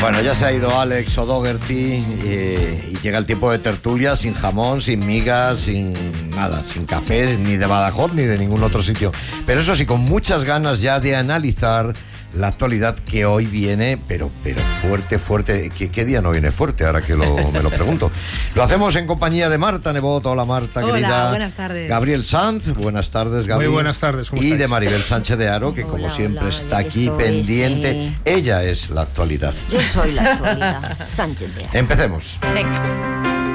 Bueno, ya se ha ido Alex O'Doherty y llega el tiempo de tertulia sin jamón, sin migas, sin nada, sin café, ni de Badajoz, ni de ningún otro sitio. Pero eso sí, con muchas ganas ya de analizar la actualidad que hoy viene, pero fuerte. ¿Qué día no viene fuerte? Ahora que me lo pregunto. Lo hacemos en compañía de Marta Nebot. Hola, Marta, hola, querida. Buenas tardes. Gabriel Sanz, buenas tardes, Gabriel. Muy buenas tardes, ¿cómo Y estáis? de Maribel Sánchez de Haro, que como siempre está aquí pendiente. Sí. Ella es la actualidad. Yo soy la actualidad. Sánchez de Haro. Empecemos. Venga.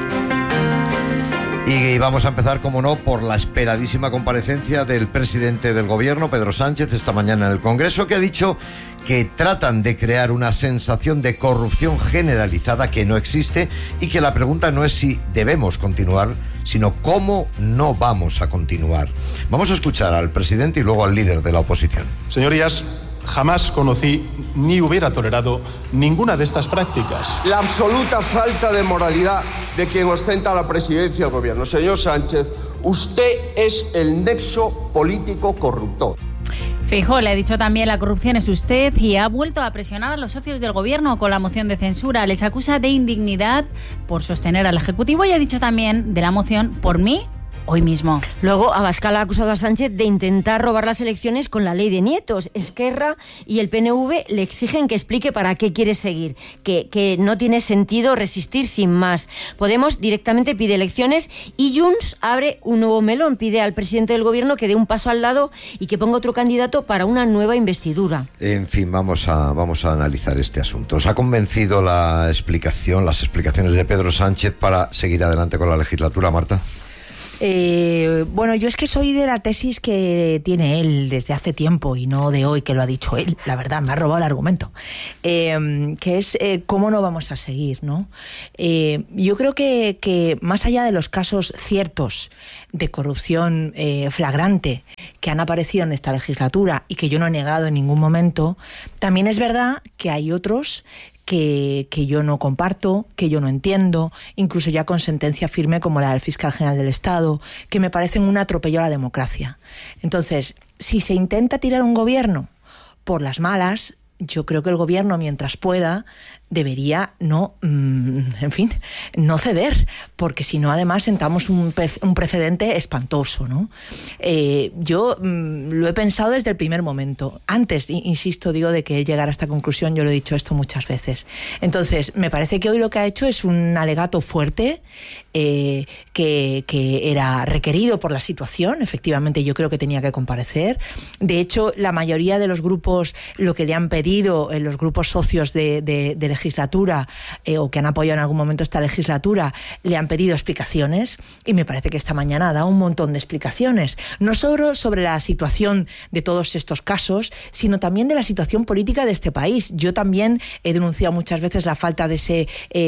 Y vamos a empezar, como no, por la esperadísima comparecencia del presidente del gobierno, Pedro Sánchez, esta mañana en el Congreso, que ha dicho que tratan de crear una sensación de corrupción generalizada que no existe y que la pregunta no es si debemos continuar, sino cómo no vamos a continuar. Vamos a escuchar al presidente y luego al líder de la oposición. Señorías, jamás conocí ni hubiera tolerado ninguna de estas prácticas. La absoluta falta de moralidad de quien ostenta la presidencia del gobierno. Señor Sánchez, usted es el nexo político corruptor. Feijóo le ha dicho también la corrupción es usted y ha vuelto a presionar a los socios del gobierno con la moción de censura. Les acusa de indignidad por sostener al Ejecutivo y ha dicho también de la moción por mí hoy mismo. Luego, Abascal ha acusado a Sánchez de intentar robar las elecciones con la ley de nietos. Esquerra y el PNV le exigen que explique para qué quiere seguir, que no tiene sentido resistir sin más. Podemos directamente pide elecciones y Junts abre un nuevo melón, pide al presidente del gobierno que dé un paso al lado y que ponga otro candidato para una nueva investidura. En fin, vamos a analizar este asunto. ¿Os ha convencido las explicaciones de Pedro Sánchez para seguir adelante con la legislatura, Marta? Bueno, yo es que soy de la tesis que tiene él desde hace tiempo y no de hoy que lo ha dicho él, la verdad, me ha robado el argumento, que es cómo no vamos a seguir, ¿no? Yo creo que más allá de los casos ciertos de corrupción flagrante que han aparecido en esta legislatura y que yo no he negado en ningún momento, también es verdad que hay otros que yo no comparto, que yo no entiendo, incluso ya con sentencia firme como la del fiscal general del Estado, que me parecen un atropello a la democracia. Entonces, si se intenta tirar un gobierno por las malas, yo creo que el gobierno, mientras pueda, debería no ceder, porque si no, además, sentamos un precedente espantoso, ¿no? Yo lo he pensado desde el primer momento. Antes, insisto, digo, de que él llegara a esta conclusión, yo lo he dicho esto muchas veces. Entonces, me parece que hoy lo que ha hecho es un alegato fuerte, que era requerido por la situación. Efectivamente, yo creo que tenía que comparecer. De hecho, la mayoría de los grupos, lo que le han pedido, los grupos socios de legislatura o que han apoyado en algún momento esta legislatura, le han pedido explicaciones y me parece que esta mañana ha dado un montón de explicaciones, no solo sobre la situación de todos estos casos, sino también de la situación política de este país. Yo también he denunciado muchas veces la falta de ese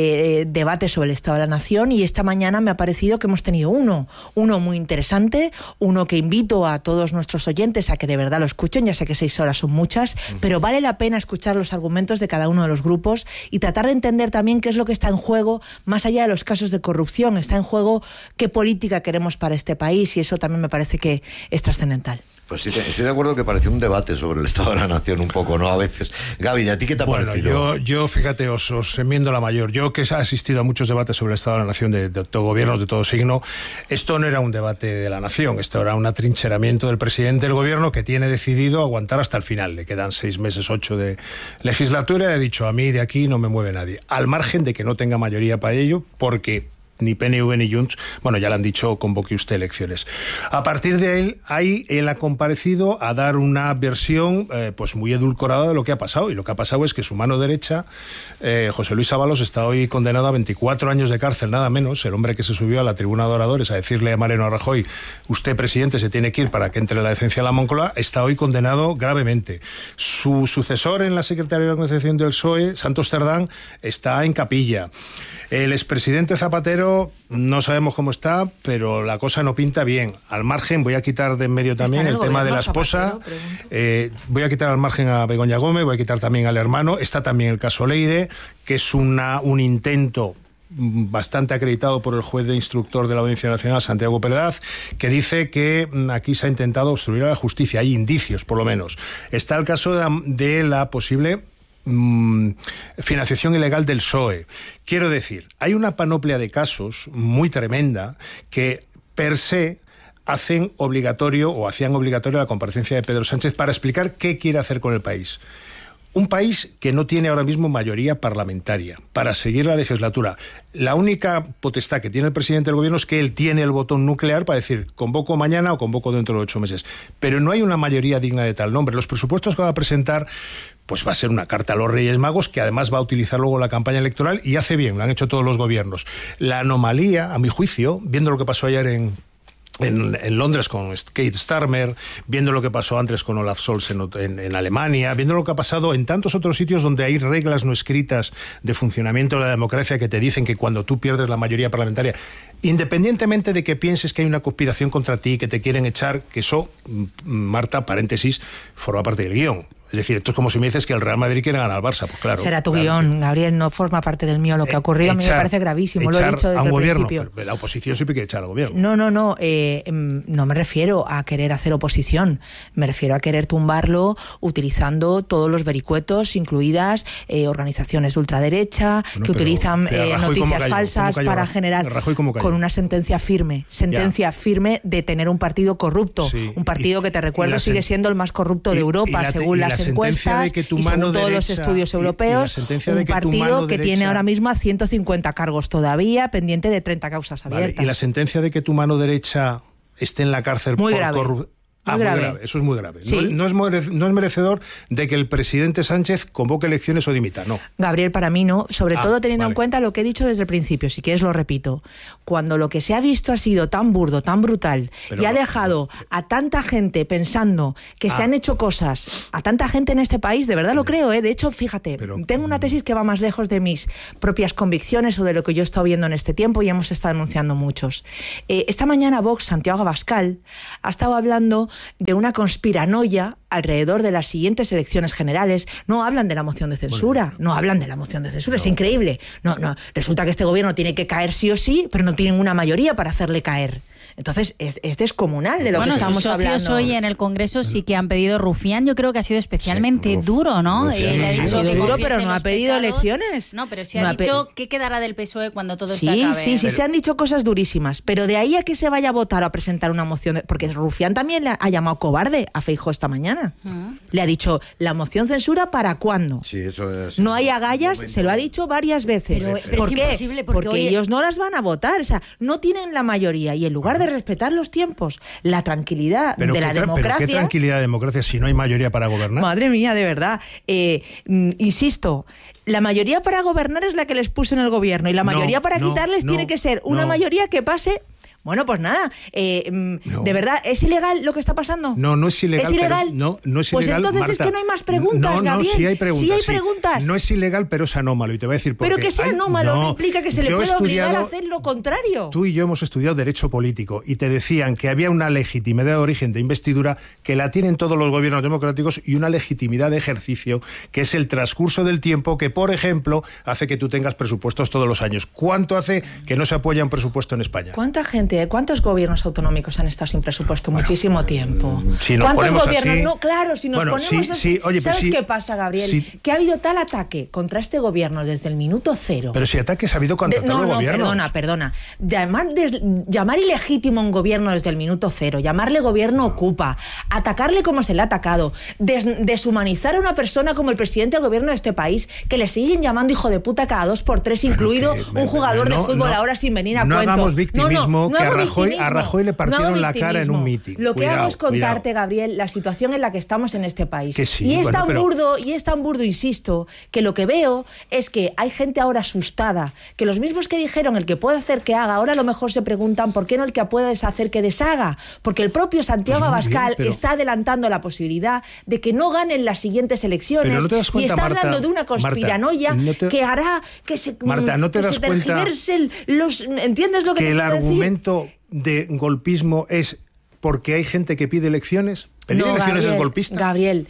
debate sobre el Estado de la Nación y esta mañana me ha parecido que hemos tenido uno muy interesante, uno que invito a todos nuestros oyentes a que de verdad lo escuchen. Ya sé que 6 horas son muchas, pero vale la pena escuchar los argumentos de cada uno de los grupos y tratar de entender también qué es lo que está en juego, más allá de los casos de corrupción. Está en juego qué política queremos para este país y eso también me parece que es trascendental. Pues sí, estoy de acuerdo que pareció un debate sobre el Estado de la Nación un poco, ¿no? A veces. Gaby, ¿a ti qué te ha parecido? Yo fíjate, os enmiendo la mayor. Yo que he asistido a muchos debates sobre el Estado de la Nación de todo gobiernos de todo signo, esto no era un debate de la Nación, esto era un atrincheramiento del presidente del gobierno que tiene decidido aguantar hasta el final. Le quedan 6 meses, 8 de legislatura y ha dicho, a mí de aquí no me mueve nadie. Al margen de que no tenga mayoría para ello, porque ni PNV ni Junts, bueno, ya le han dicho, convoque usted elecciones. A partir de él ha comparecido a dar una versión pues muy edulcorada de lo que ha pasado, y lo que ha pasado es que su mano derecha, José Luis Ábalos, está hoy condenado a 24 años de cárcel, nada menos, el hombre que se subió a la tribuna de oradores a decirle a Mariano Rajoy, usted, presidente, se tiene que ir para que entre la decencia a la Moncloa, está hoy condenado gravemente. Su sucesor en la Secretaría de Organización del PSOE, Santos Cerdán, está en capilla. El expresidente Zapatero no sabemos cómo está, pero la cosa no pinta bien. Al margen, voy a quitar de en medio también el tema de la esposa, voy a quitar al margen a Begoña Gómez, voy a quitar también al hermano, está también el caso Leire, que es un intento bastante acreditado por el juez de instructor de la Audiencia Nacional, Santiago Pérez, que dice que aquí se ha intentado obstruir a la justicia. Hay indicios, por lo menos. Está el caso de la posible financiación ilegal del PSOE. Quiero decir, hay una panoplia de casos muy tremenda que per se hacían obligatorio la comparecencia de Pedro Sánchez para explicar qué quiere hacer con el país. Un país que no tiene ahora mismo mayoría parlamentaria para seguir la legislatura. La única potestad que tiene el presidente del gobierno es que él tiene el botón nuclear para decir convoco mañana o convoco dentro de 8 meses. Pero no hay una mayoría digna de tal nombre. Los presupuestos que va a presentar pues va a ser una carta a los Reyes Magos que además va a utilizar luego la campaña electoral y hace bien, lo han hecho todos los gobiernos. La anomalía, a mi juicio, viendo lo que pasó ayer en Londres con Keir Starmer, viendo lo que pasó antes con Olaf Scholz en Alemania, viendo lo que ha pasado en tantos otros sitios donde hay reglas no escritas de funcionamiento de la democracia que te dicen que cuando tú pierdes la mayoría parlamentaria, independientemente de que pienses que hay una conspiración contra ti, que te quieren echar, que eso, Marta, paréntesis, forma parte del guión. Es decir, esto es como si me dices que el Real Madrid quiere ganar al Barça, pues claro. Será tu guión, sí. Gabriel, no forma parte del mío lo que ha ocurrido. A mí me parece gravísimo, lo he dicho desde el principio. La oposición siempre quiere echar al gobierno. No me refiero a querer hacer oposición, me refiero a querer tumbarlo utilizando todos los vericuetos, incluidas organizaciones de ultraderecha, que utilizan noticias falsas para generar, con una sentencia firme de tener un partido corrupto, un partido que te recuerdo sigue siendo el más corrupto de Europa, según las encuestas y según todos los estudios europeos, un partido que tiene ahora mismo a 150 cargos todavía, pendiente de 30 causas abiertas. Vale, y la sentencia de que tu mano derecha esté en la cárcel por corrupción. Muy grave. Eso es muy grave. Sí. No es merecedor de que el presidente Sánchez convoque elecciones o dimita, no. Gabriel, para mí no, sobre todo teniendo en cuenta lo que he dicho desde el principio, si quieres lo repito. Cuando lo que se ha visto ha sido tan burdo, tan brutal, y ha dejado a tanta gente pensando que se han hecho cosas, a tanta gente en este país, de verdad lo creo, de hecho, fíjate, tengo una tesis que va más lejos de mis propias convicciones o de lo que yo he estado viendo en este tiempo y hemos estado denunciando muchos. Esta mañana Vox, Santiago Abascal, ha estado hablando de una conspiranoia alrededor de las siguientes elecciones generales. No hablan de la moción de censura, es increíble. No, resulta que este gobierno tiene que caer sí o sí, pero no tienen una mayoría para hacerle caer. Entonces es descomunal de lo que estamos hablando. Sus socios hoy en el Congreso sí que han pedido Rufián. Yo creo que ha sido especialmente duro, ¿no? Ha sido duro, pero no ha pedido elecciones. No, pero sí ha dicho qué quedará del PSOE cuando todo esto acabe. Sí, se han dicho cosas durísimas, pero de ahí a que se vaya a votar o a presentar una moción, porque Rufián también le ha llamado cobarde a Feijóo esta mañana. Le ha dicho, ¿la moción censura para cuándo? Sí, eso es. No hay agallas, se lo ha dicho varias veces. Pero ¿Por qué? Porque ellos no las van a votar, o sea, no tienen la mayoría y en lugar de respetar los tiempos, la tranquilidad de la democracia. ¿Pero qué tranquilidad de democracia si no hay mayoría para gobernar? Madre mía, de verdad. Insisto, la mayoría para gobernar es la que les puso en el gobierno y la mayoría para quitarles tiene que ser una mayoría que pase. Bueno, pues nada, ¿de verdad es ilegal lo que está pasando? No es ilegal. ¿Es ilegal? No es ilegal, pues entonces Marta, es que no hay más preguntas, Gabriel. Sí hay preguntas. Sí hay preguntas. No es ilegal, pero es anómalo y te voy a decir por qué. Pero que sea anómalo no implica que se le pueda obligar a hacer lo contrario. Tú y yo hemos estudiado Derecho Político y te decían que había una legitimidad de origen de investidura que la tienen todos los gobiernos democráticos y una legitimidad de ejercicio que es el transcurso del tiempo que, por ejemplo, hace que tú tengas presupuestos todos los años. ¿Cuánto hace que no se apoya un presupuesto en España? ¿Cuánta gente, cuántos gobiernos autonómicos han estado sin presupuesto muchísimo tiempo? Si ¿Cuántos gobiernos? Así, no, claro, si nos ponemos así. Oye, ¿Sabes qué pasa, Gabriel? Que ha habido tal ataque contra este gobierno desde el minuto cero. Pero si ataques ha habido contra todos los gobiernos. Perdona. Llamar ilegítimo a un gobierno desde el minuto cero, llamarle gobierno ocupa, atacarle como se le ha atacado, deshumanizar a una persona como el presidente del gobierno de este país, que le siguen llamando hijo de puta cada 2x3, incluido un jugador de fútbol ahora sin venir a cuento. No hagamos victimismo, que a Rajoy le partieron la cara en un mitin. Lo que hago es contarte, Gabriel, la situación en la que estamos en este país. Sí, y es tan burdo, insisto, que lo que veo es que hay gente ahora asustada, que los mismos que dijeron el que puede hacer que haga, ahora a lo mejor se preguntan por qué no el que puede deshacer que deshaga, porque el propio Santiago Abascal está adelantando la posibilidad de que no ganen las siguientes elecciones y está hablando de una conspiranoia que hará que se tergiversen los... ¿Entiendes lo que te quiero decir? Que el argumento de golpismo es porque hay gente que pide elecciones. ¿Pedir elecciones es golpista? Gabriel,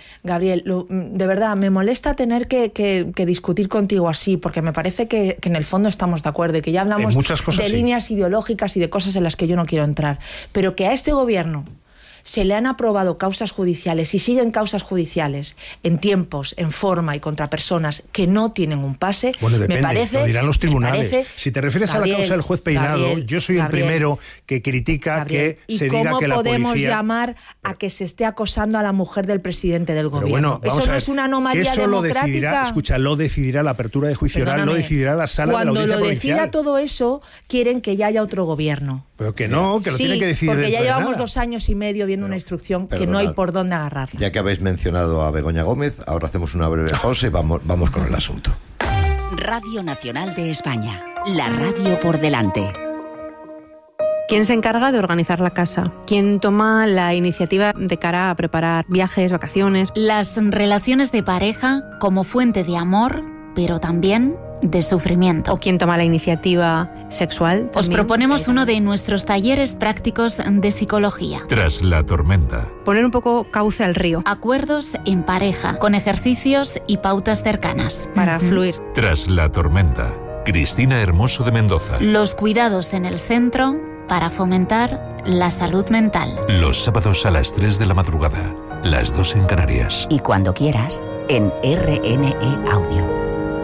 de verdad, me molesta tener que discutir contigo así, porque me parece que en el fondo estamos de acuerdo y que ya hablamos de líneas ideológicas y de cosas en las que yo no quiero entrar. Pero que a este gobierno se le han aprobado causas judiciales y siguen causas judiciales en tiempos, en forma y contra personas que no tienen un pase, bueno, depende, me parece, lo dirán los tribunales. Si te refieres Gabriel, a la causa del juez Peinado, yo soy el primero que critica Gabriel, que se diga que la policía... ¿Y cómo podemos llamar a que se esté acosando a la mujer del presidente del gobierno? Bueno, ¿Eso no es una anomalía democrática? Lo decidirá la apertura de juicio oral, lo decidirá la sala de la audiencia provincial. Cuando lo decida todo eso, quieren que ya haya otro gobierno. Pero que no, que lo tienen que decidir. Porque ya dentro de llevamos nada. 2 años y medio viendo una instrucción que no hay por dónde agarrarla. Ya que habéis mencionado a Begoña Gómez, ahora hacemos una breve pausa y vamos con el asunto. Radio Nacional de España, la radio por delante. ¿Quién se encarga de organizar la casa? ¿Quién toma la iniciativa de cara a preparar viajes, vacaciones? Las relaciones de pareja como fuente de amor, pero también de sufrimiento. ¿O quién toma la iniciativa sexual? Os proponemos uno de nuestros talleres prácticos de psicología. Tras la tormenta. Poner un poco cauce al río. Acuerdos en pareja, con ejercicios y pautas cercanas. Para fluir. Tras la tormenta. Cristina Hermoso de Mendoza. Los cuidados en el centro para fomentar la salud mental. Los sábados a las 3 de la madrugada, las 2 en Canarias. Y cuando quieras, en RNE Audio.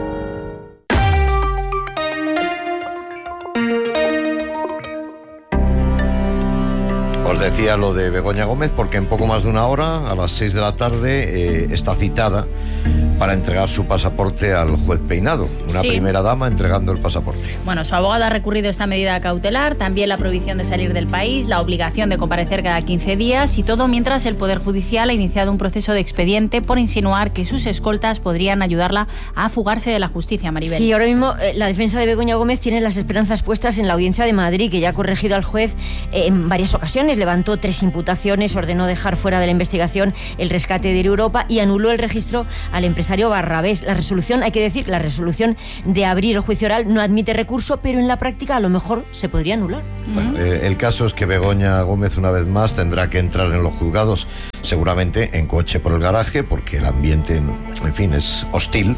Os decía lo de Begoña Gómez porque en poco más de una hora, a las 6 de la tarde, está citada para entregar su pasaporte al juez Peinado. Una primera dama entregando el pasaporte. Bueno, su abogado ha recurrido esta medida cautelar, también la prohibición de salir del país, la obligación de comparecer cada 15 días y todo mientras el Poder Judicial ha iniciado un proceso de expediente por insinuar que sus escoltas podrían ayudarla a fugarse de la justicia, Maribel. Sí, ahora mismo la defensa de Begoña Gómez tiene las esperanzas puestas en la Audiencia de Madrid, que ya ha corregido al juez en varias ocasiones. Levantó 3 imputaciones, ordenó dejar fuera de la investigación el rescate de Europa y anuló el registro al empresario Barrabés. La resolución, hay que decir, la resolución de abrir el juicio oral no admite recurso, pero en la práctica a lo mejor se podría anular. Bueno, el caso es que Begoña Gómez una vez más tendrá que entrar en los juzgados, seguramente en coche por el garaje, porque el ambiente, en fin, es hostil.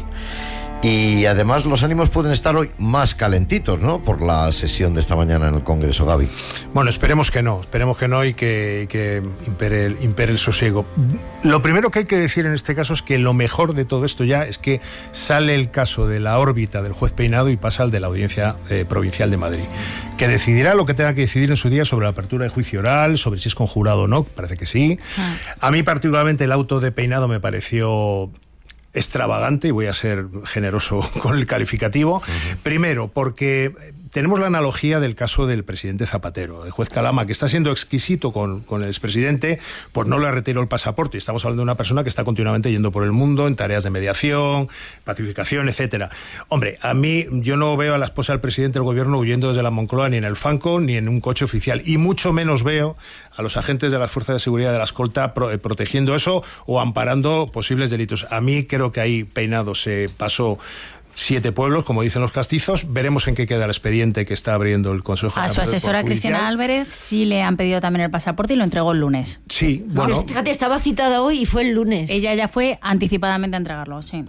Y además los ánimos pueden estar hoy más calentitos, ¿no? Por la sesión de esta mañana en el Congreso, Gaby. Bueno, esperemos que no y que impere el sosiego. Lo primero que hay que decir en este caso es que lo mejor de todo esto ya es que sale el caso de la órbita del juez Peinado y pasa al de la Audiencia Provincial de Madrid, que decidirá lo que tenga que decidir en su día sobre la apertura de juicio oral, sobre si es conjurado o no, parece que sí. A mí particularmente el auto de Peinado me pareció extravagante, y voy a ser generoso con el calificativo. Primero, porque tenemos la analogía del caso del presidente Zapatero, el juez Calama, que está siendo exquisito con el expresidente, pues no le retiró el pasaporte. Estamos hablando de una persona que está continuamente yendo por el mundo en tareas de mediación, pacificación, etcétera. Hombre, a mí, yo no veo a la esposa del presidente del gobierno huyendo desde la Moncloa ni en el Fanco ni en un coche oficial, y mucho menos veo a los agentes de las fuerzas de seguridad de la escolta protegiendo eso o amparando posibles delitos. A mí creo que ahí Peinado se pasó 7 pueblos, como dicen los castizos. Veremos en qué queda el expediente que está abriendo el Consejo. A su asesora Cristina Álvarez sí le han pedido también el pasaporte y lo entregó el lunes. Sí, bueno. Pero fíjate, estaba citada hoy y fue el lunes. Ella ya fue anticipadamente a entregarlo, sí.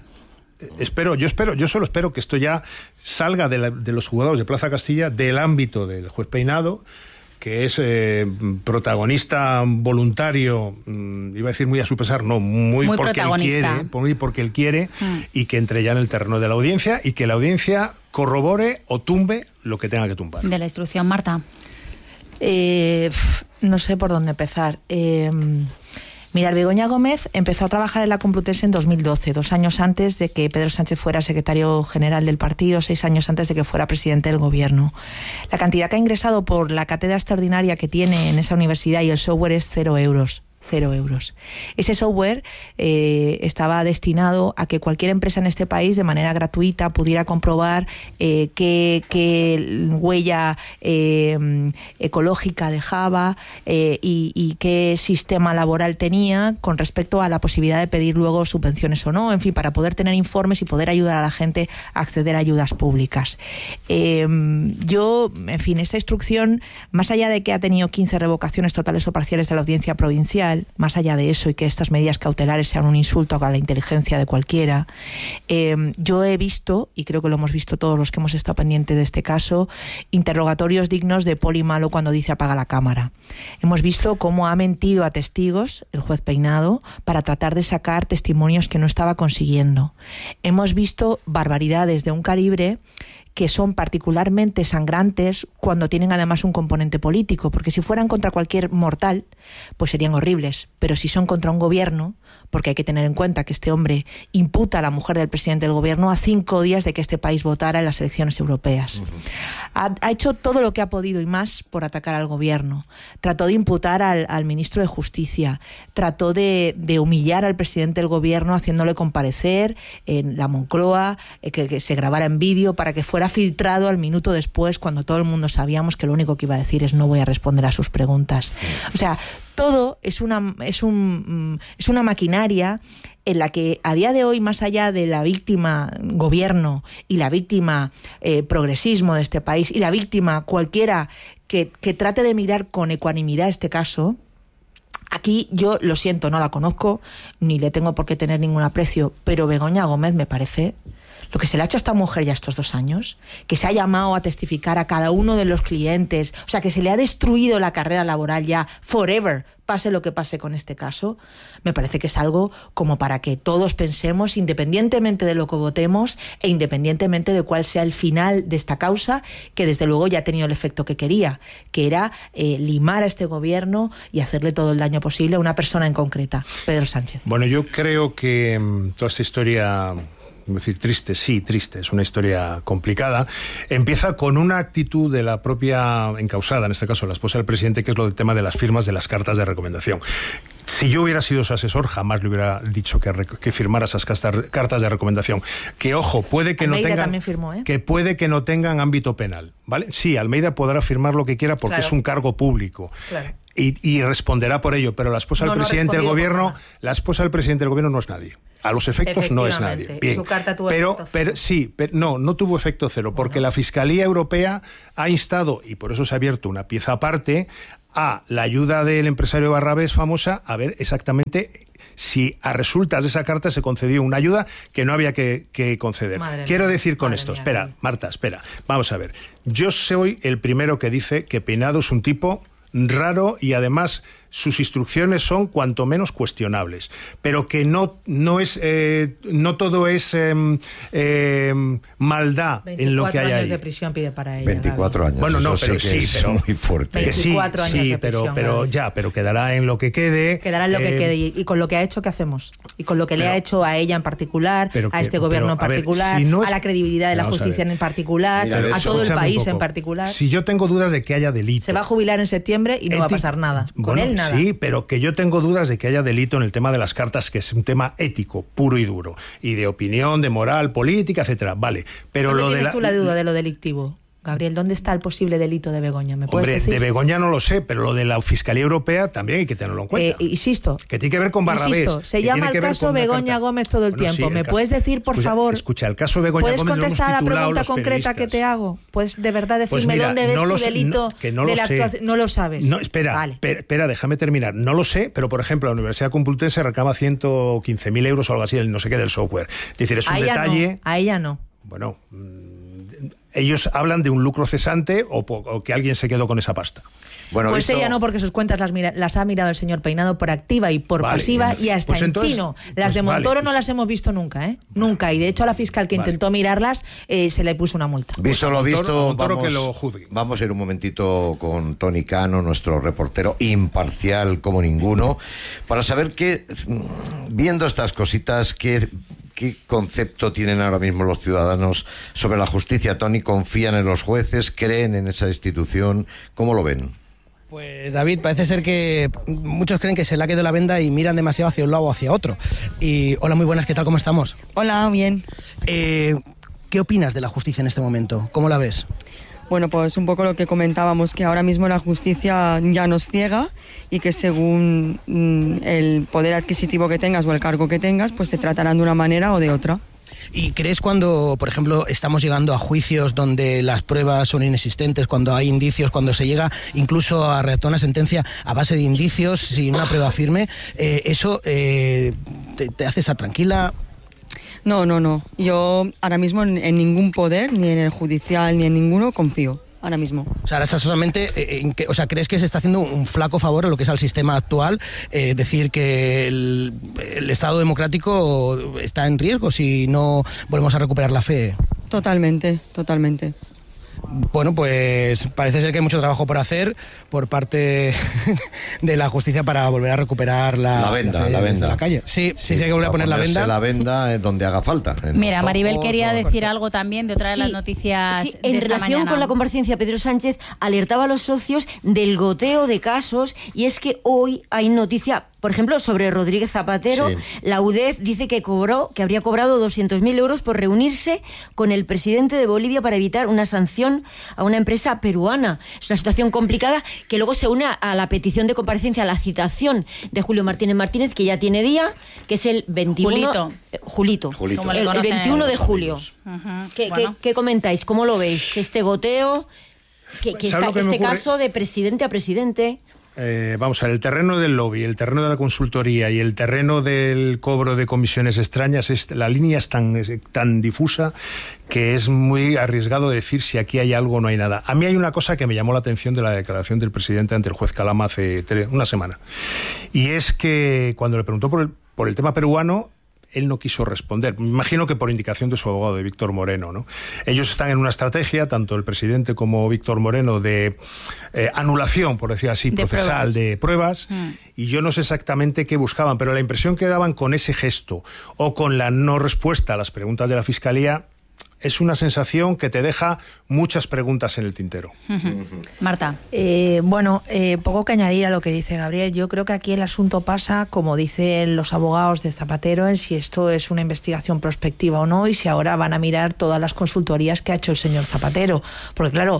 Yo solo espero que esto ya salga de los juzgados de Plaza Castilla, del ámbito del juez Peinado, que es protagonista voluntario, iba a decir muy a su pesar, no, muy porque él quiere, y que entre ya en el terreno de la audiencia y que la audiencia corrobore o tumbe lo que tenga que tumbar. De la instrucción, Marta. No sé por dónde empezar. Mirad, Begoña Gómez empezó a trabajar en la Complutense en 2012, 2 años antes de que Pedro Sánchez fuera secretario general del partido, 6 años antes de que fuera presidente del gobierno. La cantidad que ha ingresado por la cátedra extraordinaria que tiene en esa universidad y el software es 0 euros. 0 euros. Ese software estaba destinado a que cualquier empresa en este país de manera gratuita pudiera comprobar qué huella ecológica dejaba y qué sistema laboral tenía con respecto a la posibilidad de pedir luego subvenciones o no, en fin, para poder tener informes y poder ayudar a la gente a acceder a ayudas públicas. Yo, en fin, esta instrucción, más allá de que ha tenido 15 revocaciones totales o parciales de la Audiencia Provincial, judicial, más allá de eso y que estas medidas cautelares sean un insulto a la inteligencia de cualquiera, yo he visto, y creo que lo hemos visto todos los que hemos estado pendientes de este caso, interrogatorios dignos de Poli Malo cuando dice apaga la cámara. Hemos visto cómo ha mentido a testigos el juez Peinado para tratar de sacar testimonios que no estaba consiguiendo. Hemos visto barbaridades de un calibre que son particularmente sangrantes cuando tienen además un componente político, porque si fueran contra cualquier mortal, pues serían horribles, pero si son contra un gobierno, porque hay que tener en cuenta que este hombre imputa a la mujer del presidente del gobierno a 5 días de que este país votara en las elecciones europeas. Ha hecho todo lo que ha podido y más por atacar al gobierno. Trató de imputar al ministro de Justicia, trató de humillar al presidente del gobierno haciéndole comparecer en la Moncloa, que se grabara en vídeo para que fuera filtrado al minuto después, cuando todo el mundo sabíamos que lo único que iba a decir es no voy a responder a sus preguntas. O sea, todo es una maquinaria en la que a día de hoy, más allá de la víctima gobierno y la víctima progresismo de este país y la víctima cualquiera que trate de mirar con ecuanimidad este caso, aquí yo lo siento, no la conozco, ni le tengo por qué tener ningún aprecio, pero Begoña Gómez me parece... Lo que se le ha hecho a esta mujer ya estos 2 años, que se ha llamado a testificar a cada uno de los clientes, o sea, que se le ha destruido la carrera laboral ya forever, pase lo que pase con este caso, me parece que es algo como para que todos pensemos, independientemente de lo que votemos e independientemente de cuál sea el final de esta causa, que desde luego ya ha tenido el efecto que quería, que era limar a este gobierno y hacerle todo el daño posible a una persona en concreta, Pedro Sánchez. Bueno, yo creo que toda esta historia... Es decir, triste, es una historia complicada. Empieza con una actitud de la propia encausada, en este caso la esposa del presidente, que es lo del tema de las firmas de las cartas de recomendación. Si yo hubiera sido su asesor, jamás le hubiera dicho que firmara esas cartas de recomendación. Que, ojo, puede que Almeida no tengan... también firmó, que puede que no tengan ámbito penal, ¿vale? Sí, Almeida podrá firmar lo que quiera porque es un cargo público. Claro. Y responderá por ello, pero la esposa del presidente del gobierno, no es nadie. A los efectos no es nadie. Bien. Su carta tuvo efecto cero. No tuvo efecto cero, porque la Fiscalía Europea ha instado, y por eso se ha abierto una pieza aparte, a la ayuda del empresario Barrabés famosa, a ver exactamente si a resultas de esa carta se concedió una ayuda que no había que conceder. Quiero decir con esto, espera, Marta, vamos a ver. Yo soy el primero que dice que Peinado es un tipo raro y además sus instrucciones son cuanto menos cuestionables, pero que no todo es maldad en lo que hay ahí. 24 años de prisión pide para ella. 24 años. Bueno, no, pero sí, pero muy fuerte. 24 años de prisión. Pero quedará en lo que quede. Quedará en lo que quede y con lo que ha hecho, ¿qué hacemos? Y con lo que le ha hecho a ella en particular, a este gobierno en particular, a la credibilidad de la justicia en particular, a todo el país en particular. Si yo tengo dudas de que haya delito. Se va a jubilar en septiembre y no va a pasar nada. Con él nada. Sí, pero que yo tengo dudas de que haya delito en el tema de las cartas, que es un tema ético, puro y duro, y de opinión, de moral, política, etcétera. Vale, pero ¿dónde tienes tú la duda de lo delictivo? Gabriel, ¿dónde está el posible delito de Begoña? ¿Me puedes decir? De Begoña no lo sé, pero lo de la Fiscalía Europea también hay que tenerlo en cuenta. Insisto. Que tiene que ver con Barrabés. Se llama el caso Begoña Gómez todo el tiempo. ¿Me puedes decir, por favor? Escucha, el caso Begoña Gómez. ¿Puedes contestar a la pregunta concreta que te hago? ¿Puedes de verdad decirme dónde ves tu delito de la actuación? No lo sabes. No, espera, déjame terminar. No lo sé, pero por ejemplo, la Universidad Complutense reclama 115.000 euros o algo así, no sé qué, del software. Es decir, es un detalle. A ella no. Bueno, ellos hablan de un lucro cesante o que alguien se quedó con esa pasta. Bueno, pues ella no, porque sus cuentas las ha mirado el señor Peinado por activa y por pasiva y hasta en chino. Las de Montoro no las hemos visto nunca, ¿eh? Nunca. Y de hecho a la fiscal que intentó mirarlas se le puso una multa. Visto lo visto, Montoro que lo juzgue. Vamos a ir un momentito con Tony Cano, nuestro reportero imparcial como ninguno, para saber que, viendo estas cositas, ¿Qué concepto tienen ahora mismo los ciudadanos sobre la justicia? Tony, ¿confían en los jueces? ¿Creen en esa institución? ¿Cómo lo ven? Pues David, parece ser que muchos creen que se le ha quedado la venda y miran demasiado hacia un lado o hacia otro. Y hola, muy buenas, ¿qué tal? ¿Cómo estamos? Hola, bien. ¿Qué opinas de la justicia en este momento? ¿Cómo la ves? Bueno, pues un poco lo que comentábamos, que ahora mismo la justicia ya nos ciega y que según el poder adquisitivo que tengas o el cargo que tengas, pues te tratarán de una manera o de otra. ¿Y crees cuando, por ejemplo, estamos llegando a juicios donde las pruebas son inexistentes, cuando hay indicios, cuando se llega incluso a redactar una sentencia a base de indicios sin una prueba firme, eso te hace estar tranquila? No. Yo ahora mismo en ningún poder, ni en el judicial, ni en ninguno, confío. Ahora mismo. O sea, ahora estás solamente, ¿crees que se está haciendo un flaco favor a lo que es al sistema actual? Decir que el Estado democrático está en riesgo si no volvemos a recuperar la fe. Totalmente. Bueno, pues parece ser que hay mucho trabajo por hacer por parte de la justicia para volver a recuperar la venda de la calle. Sí, hay que volver a poner la venda. La venda donde haga falta. Mira, Maribel quería decir algo también de otra de las noticias de en esta relación mañana. con la comparecencia, Pedro Sánchez alertaba a los socios del goteo de casos, y es que hoy hay noticia, por ejemplo, sobre Rodríguez Zapatero. Sí. La UDEF dice que habría cobrado 200.000 euros por reunirse con el presidente de Bolivia para evitar una sanción a una empresa peruana. Es una situación complicada que luego se une a la petición de comparecencia, a la citación de Julio Martínez, que ya tiene día, que es el 21... Julito. El 21 de julio. Uh-huh. ¿Qué comentáis? ¿Cómo lo veis? Este goteo, este caso de presidente a presidente... Vamos a ver, el terreno del lobby, el terreno de la consultoría y el terreno del cobro de comisiones extrañas, la línea es tan difusa que es muy arriesgado decir si aquí hay algo o no hay nada. A mí hay una cosa que me llamó la atención de la declaración del presidente ante el juez Calama hace una semana, y es que cuando le preguntó por el tema peruano, él no quiso responder. Me imagino que por indicación de su abogado, de Víctor Moreno, ¿no? Ellos están en una estrategia, tanto el presidente como Víctor Moreno, de anulación, por decir así, procesal de pruebas. Y yo no sé exactamente qué buscaban, pero la impresión que daban con ese gesto o con la no respuesta a las preguntas de la Fiscalía es una sensación que te deja muchas preguntas en el tintero. Marta. Poco que añadir a lo que dice Gabriel. Yo creo que aquí el asunto pasa, como dicen los abogados de Zapatero, en si esto es una investigación prospectiva o no, y si ahora van a mirar todas las consultorías que ha hecho el señor Zapatero. Porque claro,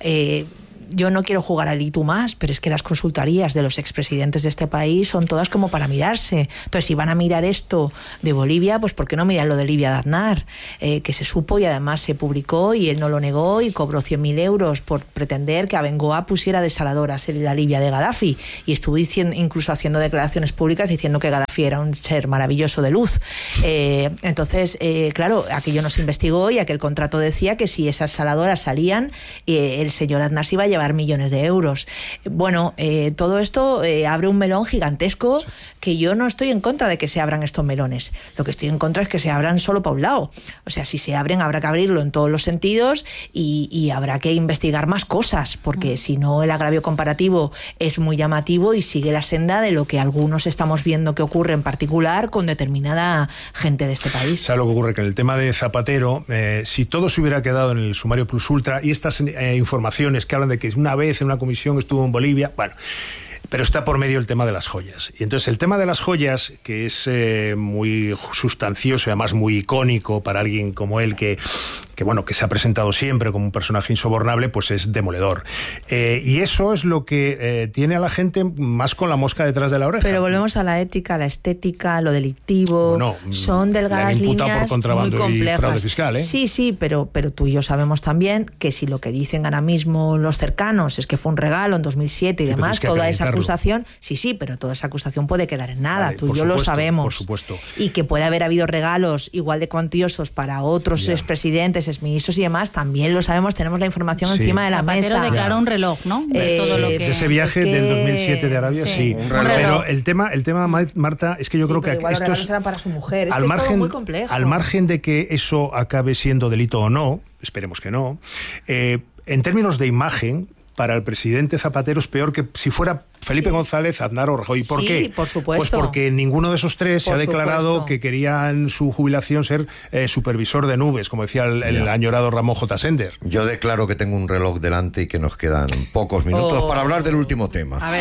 yo no quiero jugar al y tú más, pero es que las consultorías de los expresidentes de este país son todas como para mirarse. Entonces, si van a mirar esto de Bolivia, pues ¿por qué no miran lo de Livia de Aznar? Que se supo y además se publicó y él no lo negó y cobró 100.000 euros por pretender que Abengoa pusiera desaladoras en la Libia de Gaddafi, y estuvo incluso haciendo declaraciones públicas diciendo que Gaddafi era un ser maravilloso de luz. Entonces, claro, aquello no se investigó y aquel contrato decía que si esas desaladoras salían, el señor Aznar se iba a llevar millones de euros. Bueno, todo esto abre un melón gigantesco, que yo no estoy en contra de que se abran estos melones. Lo que estoy en contra es que se abran solo para un lado. O sea, si se abren, habrá que abrirlo en todos los sentidos y habrá que investigar más cosas, porque si no, el agravio comparativo es muy llamativo y sigue la senda de lo que algunos estamos viendo que ocurre en particular con determinada gente de este país. ¿Sabes lo que ocurre? Que en el tema de Zapatero, si todo se hubiera quedado en el sumario plus ultra y estas informaciones que hablan de que una vez en una comisión estuvo en Bolivia, bueno, pero está por medio el tema de las joyas. Y entonces el tema de las joyas, que es muy sustancioso y además muy icónico para alguien como él, que se ha presentado siempre como un personaje insobornable, pues es demoledor. Y eso es lo que tiene a la gente más con la mosca detrás de la oreja. Pero volvemos a la ética, a la estética, lo delictivo. Son delgadas líneas por contrabando muy complejas. Y fraude fiscal, ¿eh? Sí, pero tú y yo sabemos también que si lo que dicen ahora mismo los cercanos es que fue un regalo en 2007 y demás, toda esa acusación, pero toda esa acusación puede quedar en nada. Tú y yo lo sabemos. Por supuesto. Y que puede haber habido regalos igual de cuantiosos para otros expresidentes, exministros y demás, también lo sabemos, tenemos la información encima de la mesa. Zapatero declaró un reloj, ¿no? De todo lo que... De ese viaje del 2007 de Arabia, sí. Pero el tema, Marta, es que yo creo que igual esto serán para su mujer. Al margen, es todo muy complejo. Al margen de que eso acabe siendo delito o no, esperemos que no, en términos de imagen, para el presidente Zapatero es peor que si fuera Felipe González, Aznar o Rajoy. ¿Por qué? Por supuesto. Pues porque ninguno de esos tres se ha declarado que quería en su jubilación ser supervisor de nubes, como decía el añorado Ramón J. Sender. Yo declaro que tengo un reloj delante y que nos quedan pocos minutos para hablar del último tema. A ver.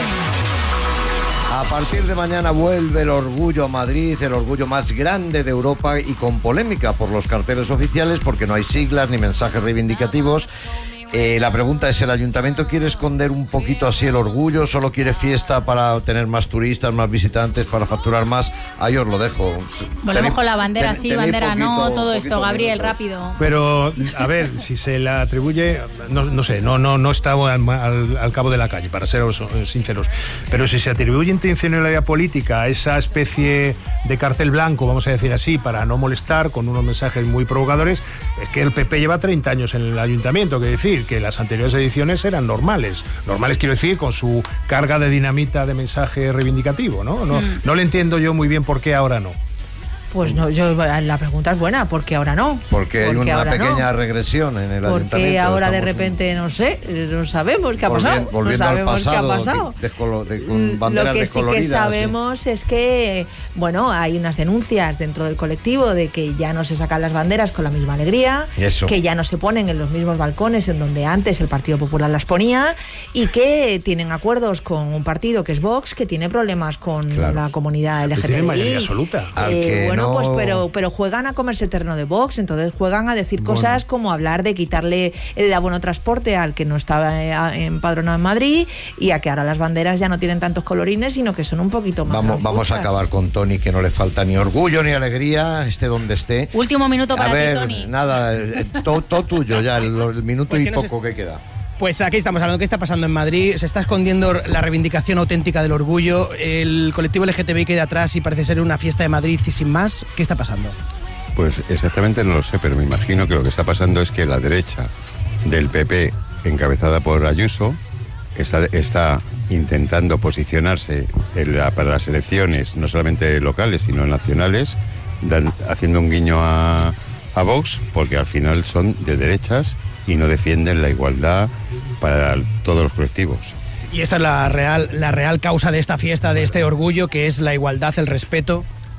A partir de mañana vuelve el Orgullo a Madrid, el orgullo más grande de Europa, y con polémica por los carteles oficiales, porque no hay siglas ni mensajes reivindicativos. La pregunta es, ¿el ayuntamiento quiere esconder un poquito así el orgullo? ¿Solo quiere fiesta para tener más turistas, más visitantes, para facturar más? Ahí os lo dejo. Volvemos con la bandera, sí, bandera poquito, no, todo esto, minutos. Gabriel, rápido. Pero, a ver, si se la atribuye, no sé, no está al cabo de la calle, para ser sinceros, pero si se atribuye intencionalidad política a esa especie de cartel blanco, vamos a decir así, para no molestar, con unos mensajes muy provocadores, es que el PP lleva 30 años en el ayuntamiento, que decir que las anteriores ediciones eran normales quiero decir, con su carga de dinamita de mensaje reivindicativo, no le entiendo yo muy bien por qué ahora no. Pues no, la pregunta es buena, ¿por qué ahora no? Porque hay una pequeña regresión en el ayuntamiento. Porque ahora de repente, no sé, no sabemos qué ha pasado. Volviendo no sabemos al pasado, qué ha pasado. Con banderas Lo que sí que sabemos es que, bueno, hay unas denuncias dentro del colectivo de que ya no se sacan las banderas con la misma alegría, que ya no se ponen en los mismos balcones en donde antes el Partido Popular las ponía, y que tienen acuerdos con un partido que es Vox, que tiene problemas con la comunidad LGTBI. Tiene mayoría absoluta. Bueno, pues pero juegan a comerse el terreno de Vox, entonces juegan a decir cosas como hablar de quitarle el abono transporte al que no estaba empadronado en Madrid, y a que ahora las banderas ya no tienen tantos colorines, sino que son un poquito más Vamos a acabar con Tony, que no le falta ni orgullo ni alegría, esté donde esté. Último minuto para ti, Tony. Nada, todo tuyo ya, el minuto pues y poco que queda. Pues aquí estamos hablando de qué está pasando en Madrid. Se está escondiendo la reivindicación auténtica del orgullo. El colectivo LGTBI queda atrás y parece ser una fiesta de Madrid y sin más. ¿Qué está pasando? Pues exactamente no lo sé, pero me imagino que lo que está pasando es que la derecha del PP, encabezada por Ayuso, está intentando posicionarse para las elecciones, no solamente locales, sino nacionales, haciendo un guiño a Vox, porque al final son de derechas y no defienden la igualdad para todos los colectivos. Y esta es la real causa de esta fiesta, de este orgullo, que es la igualdad, el respeto.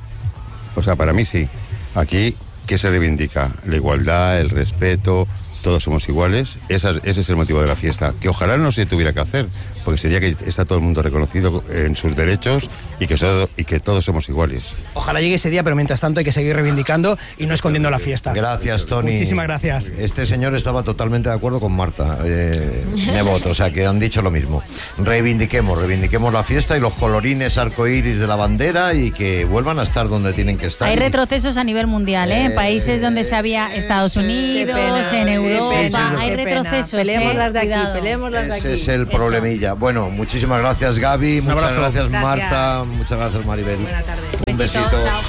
O sea, para mí sí. Aquí, ¿qué se reivindica? La igualdad, el respeto, todos somos iguales. Ese es el motivo de la fiesta, que ojalá no se tuviera que hacer, porque sería que está todo el mundo reconocido en sus derechos y que todos somos iguales. Ojalá llegue ese día, pero mientras tanto hay que seguir reivindicando y no escondiendo la fiesta. Gracias, Tony. Muchísimas gracias. Este señor estaba totalmente de acuerdo con Marta Nebot, o sea que han dicho lo mismo. Reivindiquemos la fiesta y los colorines arcoíris de la bandera, y que vuelvan a estar donde tienen que estar. Hay retrocesos a nivel mundial, en países donde se había Estados Unidos, en Europa, hay retrocesos. Peleémoslas de aquí, peleémoslas de aquí. Ese es el problemilla. Bueno, muchísimas gracias, Gaby, muchas gracias, Marta, muchas gracias, Maribel. Buena tarde. Un besito. Chao.